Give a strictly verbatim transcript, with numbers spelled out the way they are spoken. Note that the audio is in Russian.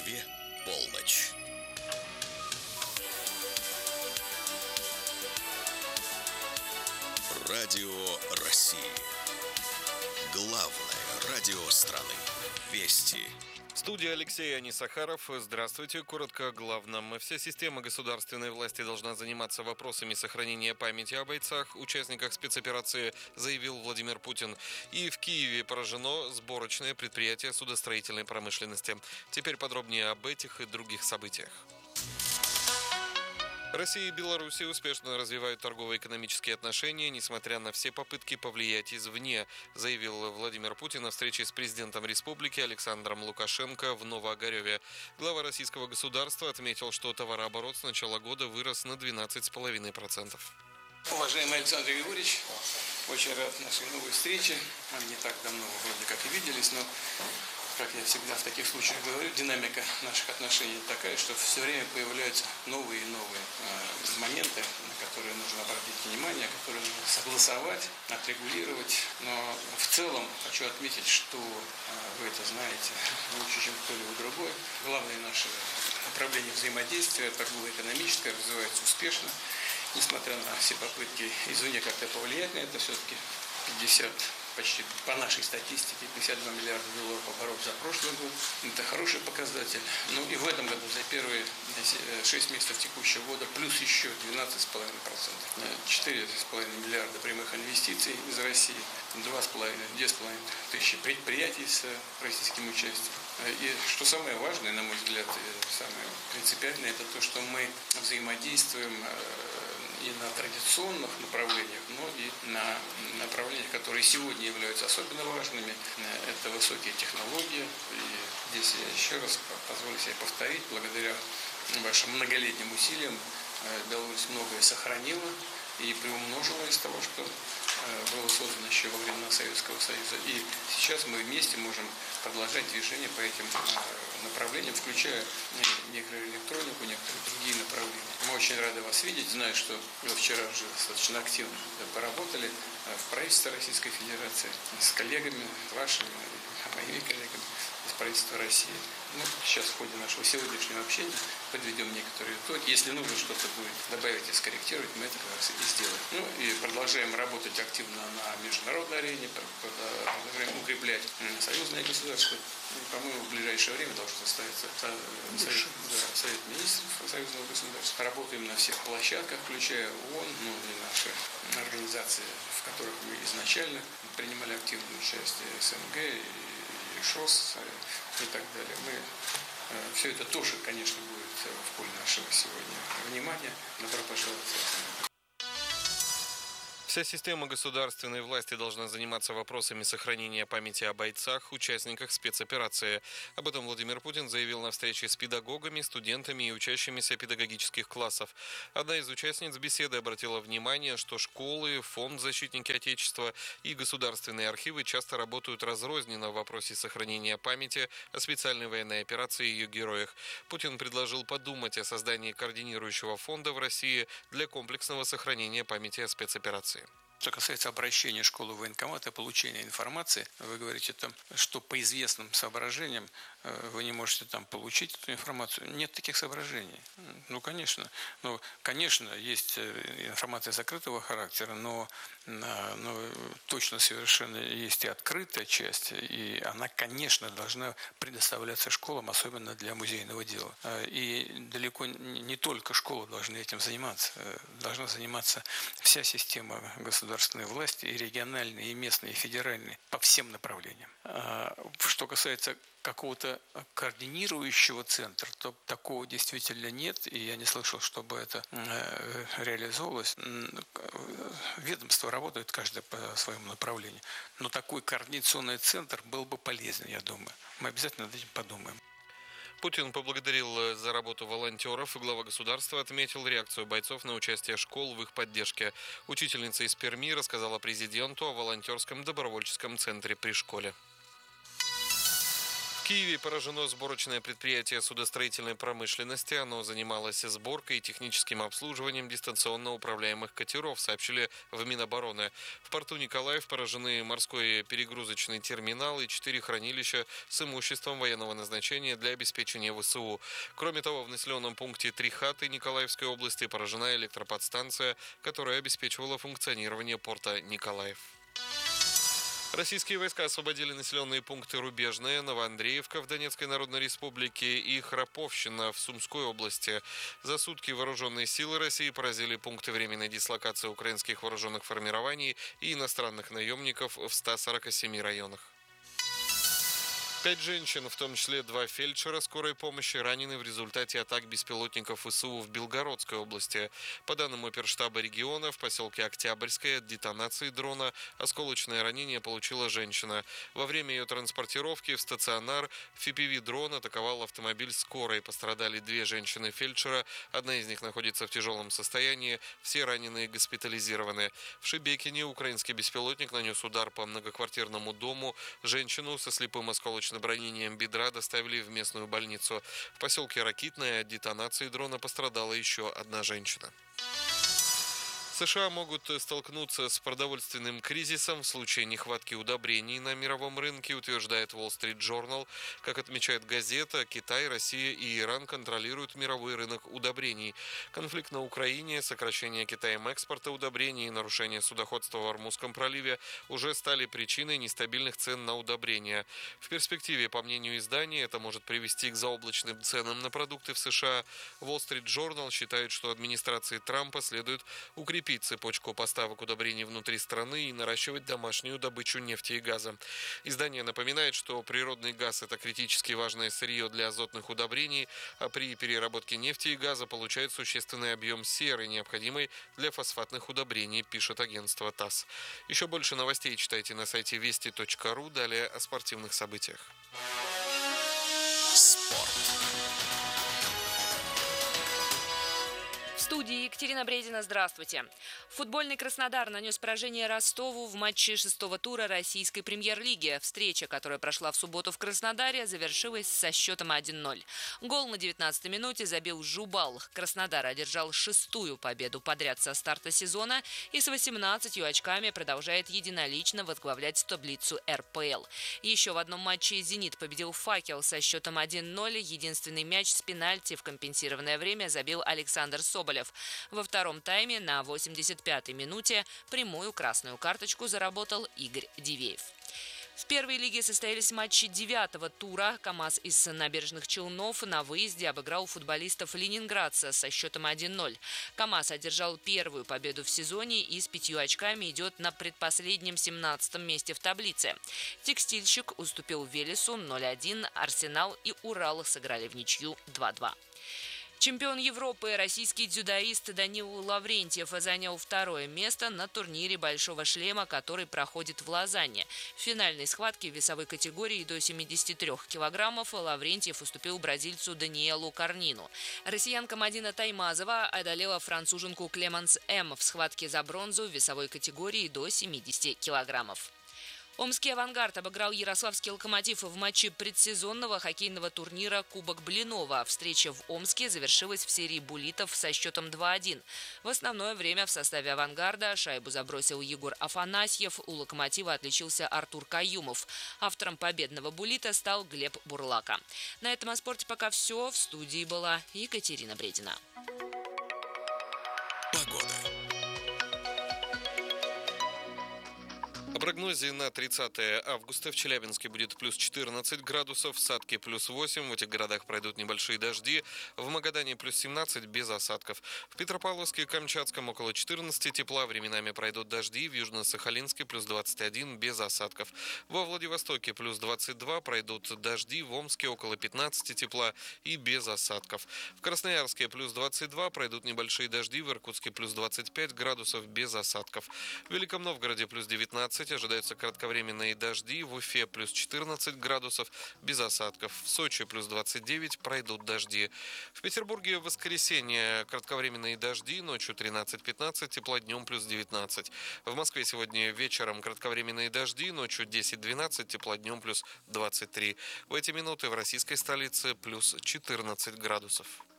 Москве полночь. Радио России. Главное радио страны. Вести. Студия Алексей Анисахаров. Здравствуйте. Коротко о главном. Вся система государственной власти должна заниматься вопросами сохранения памяти о бойцах, участниках спецоперации, заявил Владимир Путин. И в Киеве поражено сборочное предприятие судостроительной промышленности. Теперь подробнее об этих и других событиях. Россия и Белоруссия успешно развивают торгово-экономические отношения, несмотря на все попытки повлиять извне, заявил Владимир Путин на встрече с президентом республики Александром Лукашенко в Новоогареве. Глава российского государства отметил, что товарооборот с начала года вырос на двенадцать целых пять десятых процента. Уважаемый Александр Григорьевич, очень рад нашей новой встрече. Мы не так давно вроде как и виделись, но, как я всегда в таких случаях говорю, динамика наших отношений такая, что все время появляются новые и новые э, моменты, на которые нужно обратить внимание, которые нужно согласовать, отрегулировать. Но в целом хочу отметить, что э, вы это знаете лучше, чем кто-либо другой. Главное наше направление взаимодействия, торгово-экономическое, развивается успешно. Несмотря на все попытки извне как-то повлиять на это, все-таки пятьдесят, почти по нашей статистике, пятьдесят два миллиарда долларов оборот за прошлый год. Это хороший показатель. Ну и в этом году за первые шесть месяцев текущего года плюс еще двенадцать целых пять десятых процента. четыре целых пять десятых миллиарда прямых инвестиций из России, два с половиной, две с половиной тысячи предприятий с российским участием. И что самое важное, на мой взгляд, самое принципиальное, это то, что мы взаимодействуем и на традиционных направлениях, но и на направлениях, которые сегодня являются особенно важными. Это высокие технологии. И здесь я еще раз позволю себе повторить, благодаря вашим многолетним усилиям Беларусь многое сохранила и приумножила из того, что было создано еще во времена Советского Союза. И сейчас мы вместе можем продолжать движение по этим направлениям, включая микроэлектронику, некоторые другие направления. Мы очень рады вас видеть. Знаю, что вы вчера уже достаточно активно поработали в правительстве Российской Федерации с коллегами, вашими, моими коллегами из правительства России. Ну, сейчас в ходе нашего сегодняшнего общения подведем некоторые итоги. Если нужно что-то будет добавить и скорректировать, мы это как раз и сделаем. Ну и продолжаем работать активно на международной арене, продолжаем укреплять союзное государство. И, по-моему, в ближайшее время должен состояться совет, да, совет министров союзного государства. Работаем на всех площадках, включая ООН, ну и наши организации, в которых мы изначально принимали активное участие, СНГ и ШОС и так далее. Мы, э, все это тоже, конечно, будет в поле нашего сегодня внимания. Добро пожаловать. Вся система государственной власти должна заниматься вопросами сохранения памяти о бойцах, участниках спецоперации. Об этом Владимир Путин заявил на встрече с педагогами, студентами и учащимися педагогических классов. Одна из участниц беседы обратила внимание, что школы, фонд «Защитники Отечества» и государственные архивы часто работают разрозненно в вопросе сохранения памяти о специальной военной операции и ее героях. Путин предложил подумать о создании координирующего фонда в России для комплексного сохранения памяти о спецоперации. Что касается обращения школы в военкомат и получения информации, вы говорите, там, что по известным соображениям вы не можете там получить эту информацию. Нет таких соображений. Ну, конечно. Ну, конечно, есть информация закрытого характера, но, но точно совершенно есть и открытая часть, и она, конечно, должна предоставляться школам, особенно для музейного дела. И далеко не только школы должны этим заниматься. Должна заниматься вся система государственной власти, и региональной, и местной, и федеральной, по всем направлениям. Что касается какого-то координирующего центра, то такого действительно нет, и я не слышал, чтобы это реализовывалось. Ведомства работают каждое по своему направлению, но такой координационный центр был бы полезен, я думаю. Мы обязательно над этим подумаем. Путин поблагодарил за работу волонтеров, и глава государства отметил реакцию бойцов на участие школ в их поддержке. Учительница из Перми рассказала президенту о волонтерском добровольческом центре при школе. В Киеве поражено сборочное предприятие судостроительной промышленности. Оно занималось сборкой и техническим обслуживанием дистанционно управляемых катеров, сообщили в Минобороны. В порту Николаев поражены морской перегрузочный терминал и четыре хранилища с имуществом военного назначения для обеспечения ВСУ. Кроме того, в населенном пункте Трихаты Николаевской области поражена электроподстанция, которая обеспечивала функционирование порта Николаев. Российские войска освободили населенные пункты Рубежное, Новоандреевка в Донецкой Народной Республике и Храповщина в Сумской области. За сутки вооруженные силы России поразили пункты временной дислокации украинских вооруженных формирований и иностранных наемников в ста сорока семи районах. Пять женщин, в том числе два фельдшера скорой помощи, ранены в результате атак беспилотников ВСУ в Белгородской области. По данным оперштаба региона, в поселке Октябрьское от детонации дрона осколочное ранение получила женщина. Во время ее транспортировки в стационар эф пи ви-дрон атаковал автомобиль скорой. Пострадали две женщины-фельдшера, одна из них находится в тяжелом состоянии, все раненые госпитализированы. В Шебекине украинский беспилотник нанес удар по многоквартирному дому. Женщину со слепым осколочным ранением бедра доставили в местную больницу. В поселке Ракитное от детонации дрона пострадала еще одна женщина. США могут столкнуться с продовольственным кризисом в случае нехватки удобрений на мировом рынке, утверждает Wall Street Journal. Как отмечает газета, Китай, Россия и Иран контролируют мировой рынок удобрений. Конфликт на Украине, сокращение Китаем экспорта удобрений и нарушение судоходства в Ормузском проливе уже стали причиной нестабильных цен на удобрения. В перспективе, по мнению издания, это может привести к заоблачным ценам на продукты в США. Wall Street Journal считает, что администрации Трампа следует укрепить цепочку поставок удобрений внутри страны и наращивать домашнюю добычу нефти и газа. Издание напоминает, что природный газ – это критически важное сырье для азотных удобрений, а при переработке нефти и газа получает существенный объем серы, необходимый для фосфатных удобрений, пишет агентство ТАСС. Еще больше новостей читайте на сайте вести точка ру. Далее о спортивных событиях. Спорт. В студии Екатерина Бредина. Здравствуйте. Футбольный Краснодар нанес поражение Ростову в матче шестого тура российской премьер-лиги. Встреча, которая прошла в субботу в Краснодаре, завершилась со счетом один ноль. Гол на девятнадцатой минуте забил Жубал. Краснодар одержал шестую победу подряд со старта сезона и с восемнадцатью очками продолжает единолично возглавлять таблицу эр пэ эл. Еще в одном матче «Зенит» победил «Факел» со счетом один ноль. Единственный мяч с пенальти в компенсированное время забил Александр Соболев. Во втором тайме на восемьдесят пятой минуте прямую красную карточку заработал Игорь Дивеев. В первой лиге состоялись матчи девятого тура. КамАЗ из Набережных Челнов на выезде обыграл футболистов ленинградца со счетом один ноль. КамАЗ одержал первую победу в сезоне и с пятью очками идет на предпоследнем семнадцатом месте в таблице. Текстильщик уступил Велесу ноль один, Арсенал и Урал сыграли в ничью два два. Чемпион Европы, российский дзюдоист Данил Лаврентьев занял второе место на турнире «Большого шлема», который проходит в Лозанне. В финальной схватке в весовой категории до семидесяти трёх килограммов Лаврентьев уступил бразильцу Даниэлу Корнину. Россиянка Мадина Таймазова одолела француженку Клеманс М. в схватке за бронзу в весовой категории до семидесяти килограммов. Омский «Авангард» обыграл ярославский «Локомотив» в матче предсезонного хоккейного турнира «Кубок Блинова». Встреча в Омске завершилась в серии буллитов со счетом два один. В основное время в составе «Авангарда» шайбу забросил Егор Афанасьев, у «Локомотива» отличился Артур Каюмов. Автором победного буллита стал Глеб Бурлака. На этом о спорте пока все. В студии была Екатерина Бредина. Погода. О прогнозе на тридцатое августа в Челябинске будет плюс четырнадцать градусов, в Сатке плюс восемь, в этих городах пройдут небольшие дожди, в Магадане плюс семнадцать без осадков. В Петропавловске и Камчатском около четырнадцати тепла, временами пройдут дожди, в Южно-Сахалинске плюс двадцать один без осадков. Во Владивостоке плюс двадцать два, пройдут дожди, в Омске около пятнадцати тепла и без осадков. В Красноярске плюс двадцать два, пройдут небольшие дожди, в Иркутске плюс двадцать пять градусов без осадков. В Великом Новгороде плюс девятнадцать, ожидаются кратковременные дожди. В Уфе плюс четырнадцать градусов, без осадков. В Сочи плюс двадцать девять, пройдут дожди. В Петербурге в воскресенье кратковременные дожди, ночью тринадцать пятнадцать, тепла днем плюс девятнадцать. В Москве сегодня вечером кратковременные дожди, ночью десять двенадцать, тепла днем плюс двадцать три. В эти минуты в российской столице плюс четырнадцать градусов.